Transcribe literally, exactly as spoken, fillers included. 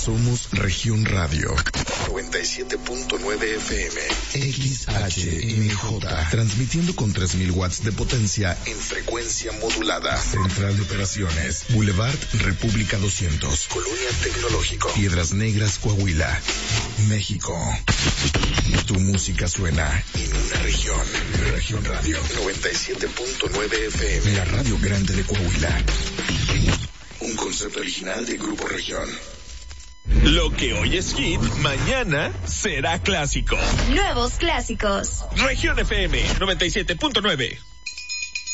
Somos Región Radio. noventa y siete punto nueve F M. X H M J. Transmitiendo con tres mil watts de potencia en frecuencia modulada. Central de Operaciones. Boulevard República doscientos. Colonia Tecnológico. Piedras Negras, Coahuila, México. Tu música suena en una región. Región Radio. noventa y siete punto nueve F M. La radio grande de Coahuila. Un concepto original de Grupo Región. Lo que hoy es hit, mañana será clásico. Nuevos clásicos. Región F M noventa y siete punto nueve.